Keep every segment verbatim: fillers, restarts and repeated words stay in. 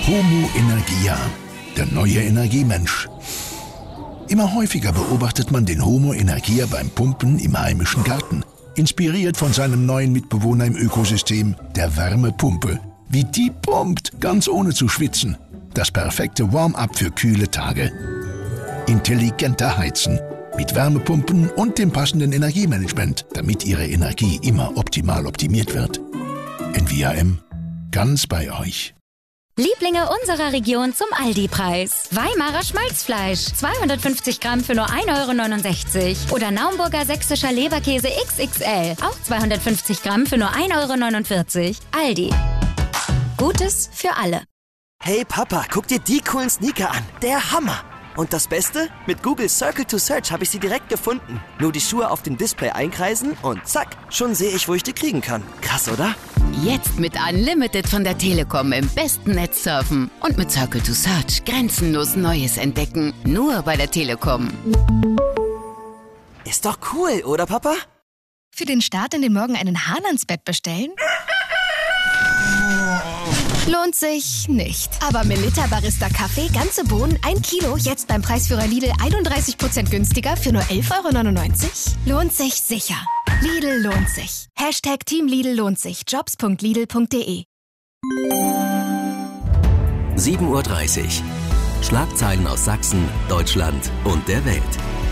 Homo Energia, der neue Energiemensch. Immer häufiger beobachtet man den Homo Energia beim Pumpen im heimischen Garten. Inspiriert von seinem neuen Mitbewohner im Ökosystem, der Wärmepumpe. Wie die pumpt, ganz ohne zu schwitzen. Das perfekte Warm-up für kühle Tage. Intelligenter Heizen. Mit Wärmepumpen und dem passenden Energiemanagement, damit Ihre Energie immer optimal optimiert wird. N V A M. Ganz bei euch. Lieblinge unserer Region zum Aldi-Preis. Weimarer Schmalzfleisch, zweihundertfünfzig Gramm für nur ein Euro neunundsechzig. Oder Naumburger sächsischer Leberkäse X X L, auch zweihundertfünfzig Gramm für nur ein Euro neunundvierzig. Aldi. Gutes für alle. Hey Papa, guck dir die coolen Sneaker an. Der Hammer. Und das Beste? Mit Google Circle to Search habe ich sie direkt gefunden. Nur die Schuhe auf dem Display einkreisen und zack, schon sehe ich, wo ich die kriegen kann. Krass, oder? Jetzt mit Unlimited von der Telekom im besten Netz surfen. Und mit Circle to Search grenzenlos Neues entdecken. Nur bei der Telekom. Ist doch cool, oder Papa? Für den Start in den Morgen einen Hahn ans Bett bestellen? Lohnt sich nicht. Aber Melitta Barista Kaffee, ganze Bohnen, ein Kilo, jetzt beim Preisführer Lidl einunddreißig Prozent günstiger für nur elf Euro neunundneunzig? Lohnt sich sicher. Lidl lohnt sich. Hashtag Team Lidl lohnt sich. Jobs punkt lidl punkt de. sieben Uhr dreißig. Schlagzeilen aus Sachsen, Deutschland und der Welt.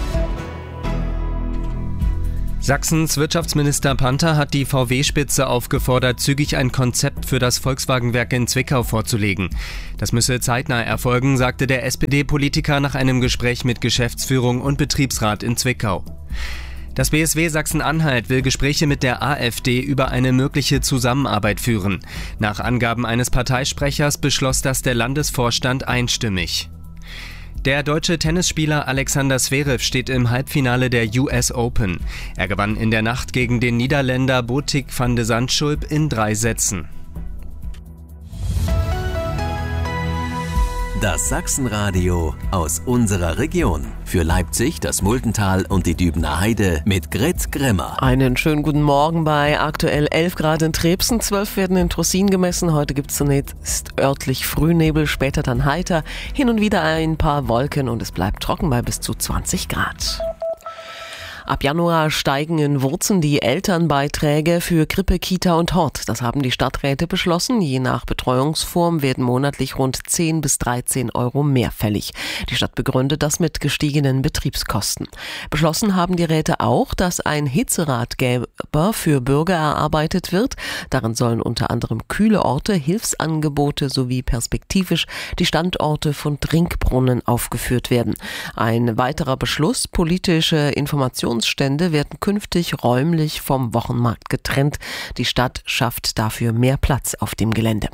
Sachsens Wirtschaftsminister Panther hat die V W-Spitze aufgefordert, zügig ein Konzept für das Volkswagenwerk in Zwickau vorzulegen. Das müsse zeitnah erfolgen, sagte der S P D-Politiker nach einem Gespräch mit Geschäftsführung und Betriebsrat in Zwickau. Das B S W Sachsen-Anhalt will Gespräche mit der AfD über eine mögliche Zusammenarbeit führen. Nach Angaben eines Parteisprechers beschloss das der Landesvorstand einstimmig. Der deutsche Tennisspieler Alexander Zverev steht im Halbfinale der U S Open. Er gewann in der Nacht gegen den Niederländer Botic van de Zandschulp in drei Sätzen. Das Sachsenradio aus unserer Region. Für Leipzig, das Muldental und die Dübener Heide mit Gret Gremmer. Einen schönen guten Morgen bei aktuell elf Grad in Trebsen, zwölf werden in Trossin gemessen. Heute gibt es zunächst örtlich Frühnebel, später dann heiter. Hin und wieder ein paar Wolken und es bleibt trocken bei bis zu zwanzig Grad. Ab Januar steigen in Wurzen die Elternbeiträge für Krippe, Kita und Hort. Das haben die Stadträte beschlossen. Je nach Betreuungsform werden monatlich rund zehn bis dreizehn Euro mehr fällig. Die Stadt begründet das mit gestiegenen Betriebskosten. Beschlossen haben die Räte auch, dass ein Hitzeratgeber für Bürger erarbeitet wird. Darin sollen unter anderem kühle Orte, Hilfsangebote sowie perspektivisch die Standorte von Trinkbrunnen aufgeführt werden. Ein weiterer Beschluss, politische Informationen Stände werden künftig räumlich vom Wochenmarkt getrennt. Die Stadt schafft dafür mehr Platz auf dem Gelände.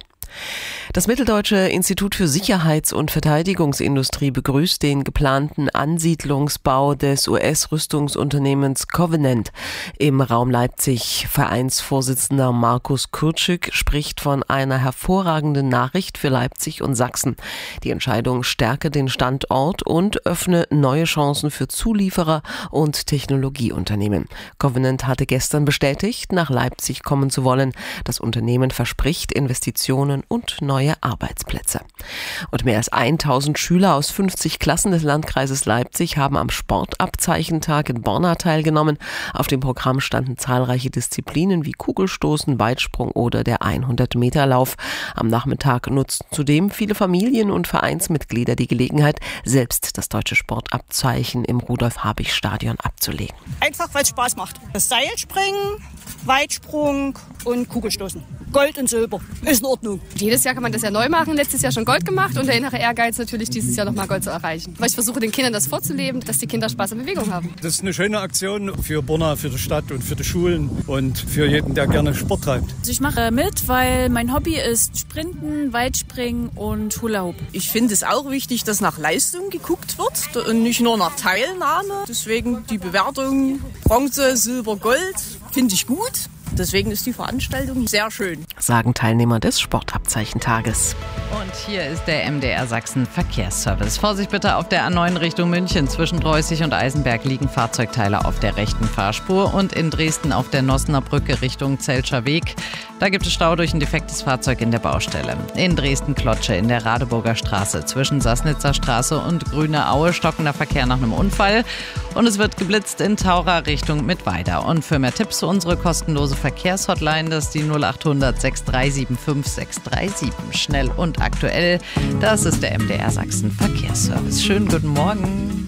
Das Mitteldeutsche Institut für Sicherheits- und Verteidigungsindustrie begrüßt den geplanten Ansiedlungsbau des U S-Rüstungsunternehmens Covenant im Raum Leipzig. Vereinsvorsitzender Markus Kurczyk spricht von einer hervorragenden Nachricht für Leipzig und Sachsen. Die Entscheidung stärke den Standort und öffne neue Chancen für Zulieferer und Technologieunternehmen. Covenant hatte gestern bestätigt, nach Leipzig kommen zu wollen. Das Unternehmen verspricht Investitionen und neue Arbeitsplätze. Und mehr als tausend Schüler aus fünfzig Klassen des Landkreises Leipzig haben am Sportabzeichentag in Borna teilgenommen. Auf dem Programm standen zahlreiche Disziplinen wie Kugelstoßen, Weitsprung oder der hundert-Meter-Lauf. Am Nachmittag nutzten zudem viele Familien und Vereinsmitglieder die Gelegenheit, selbst das deutsche Sportabzeichen im Rudolf-Habich-Stadion abzulegen. Einfach, weil es Spaß macht. Das Seilspringen, Weitsprung und Kugelstoßen. Gold und Silber. Ist in Ordnung. Jedes Jahr kann man das ja neu machen. Letztes Jahr schon Gold gemacht und der innere Ehrgeiz natürlich dieses Jahr nochmal Gold zu erreichen. Weil ich versuche den Kindern das vorzuleben, dass die Kinder Spaß an Bewegung haben. Das ist eine schöne Aktion für Borna, für die Stadt und für die Schulen und für jeden, der gerne Sport treibt. Also ich mache mit, weil mein Hobby ist Sprinten, Weitspringen und Hula Hoop. Ich finde es auch wichtig, dass nach Leistung geguckt wird und nicht nur nach Teilnahme. Deswegen die Bewertung Bronze, Silber, Gold finde ich gut. Deswegen ist die Veranstaltung sehr schön. sagen Teilnehmer des Sportabzeichentages. Und hier ist der M D R Sachsen Verkehrsservice. Vorsicht bitte auf der A neun Richtung München. Zwischen Dreußig und Eisenberg liegen Fahrzeugteile auf der rechten Fahrspur. Und in Dresden auf der Nossener Brücke Richtung Zelscher Weg. Da gibt es Stau durch ein defektes Fahrzeug in der Baustelle. In Dresden-Klotsche in der Radeburger Straße zwischen Sassnitzer Straße und Grüne Aue stockender Verkehr nach einem Unfall. Und es wird geblitzt in Taucher Richtung Mittweida. Und für mehr Tipps unsere kostenlose Verkehrshotline, das ist die null acht hundert sechs drei sieben fünf sechs drei sieben. Schnell und aktuell, das ist der M D R Sachsen Verkehrsservice. Schönen guten Morgen.